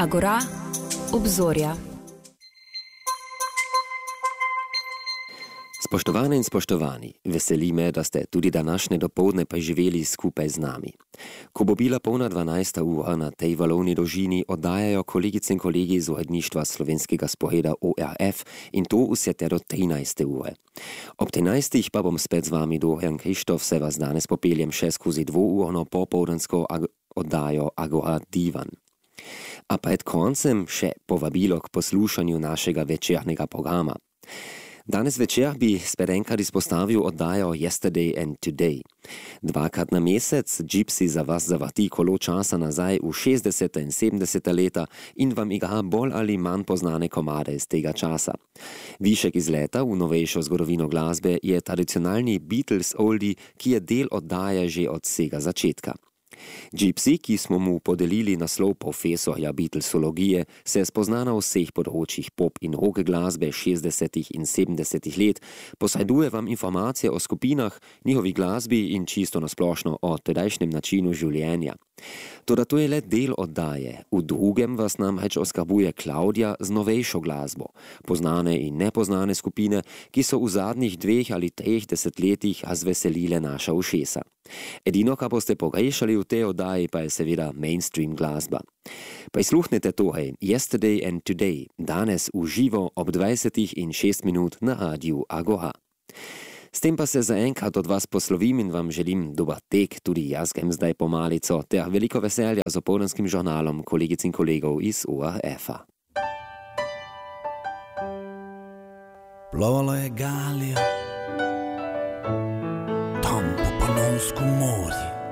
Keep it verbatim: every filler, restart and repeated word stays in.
Agora, obzorja. Spoštovane in spoštovani, veseli me, da ste tudi današnje dopoldne preživeli skupaj z nami. Ko bo bila polna dvanajsta ura, na tej valovni dolžini oddajajo kolegice in kolegi iz uredništva slovenskega sporeda O R F in to vse te do trinajste ure. Ob trinajstih pa bom spet z vami Dorian Krištof, se vas danes popeljem še skozi dvourno popoldansko oddajo Agora Divan. A pred koncem še povabilo k poslušanju našega večernega programa. Danes večer bi spet enkrat izpostavil oddajo Yesterday and Today. Dvakrat na mesec Gypsy za vas zavrti kolo časa nazaj v šestdeseta in sedemdeseta leta in vam igra bolj ali manj poznane komade iz tega časa. Višek iz leta v novejšo zgodovino glasbe je tradicionalni Beatles oldie, ki je del oddaje že od vsega začetka. Gypsy, ki smo mu podelili naslov profesorja Beatlesologije, se spozna na vseh področjih pop in rock glasbe šestdesetih in sedemdesetih let, posreduje vam informacije o skupinah, njihovi glasbi in čisto nasplošno o tedajšnjem načinu življenja. Toda to je le del oddaje. V drugem vas namreč oskrbuje Klaudija z novejšo glasbo, poznane in nepoznane skupine, ki so v zadnjih dveh ali treh desetletjih razveselile naša ušesa. Edino, kar boste pogrešali v tej oddaji, pa je seveda mainstream glasba. Prisluhnite torej Yesterday and Today, danes v živo ob dvajsetih in šest minut na Radiu Agora. S tem pa se zaenkrat od vas poslovim in vam želim dober tek, tudi jaz grem zdaj po malico, ter veliko veselja z opoldanskim žurnalom kolegic in kolegov iz O R F-a. Plovala je Galija tam po Panonskom morju.